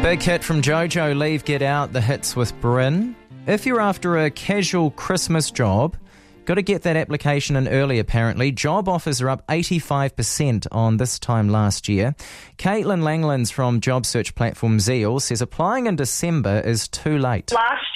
Big hit from Jojo, Leave, Get Out, the hits with Bryn. If you're after a casual Christmas job, got to get that application in early apparently. Job offers are up 85% on this time last year. Caitlin Langlands from job search platform Zeal says applying in December is too late. Last